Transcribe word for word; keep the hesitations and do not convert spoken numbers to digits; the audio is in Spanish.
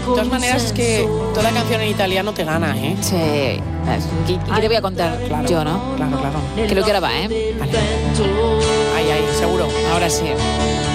todas maneras, es que toda canción en italiano te gana, ¿eh? Sí. ¿Y qué te voy a contar? Claro, Yo, ¿no? Claro, claro. Creo que ahora va, ¿eh? Vale. Ahí, ahí, seguro. Ahora sí.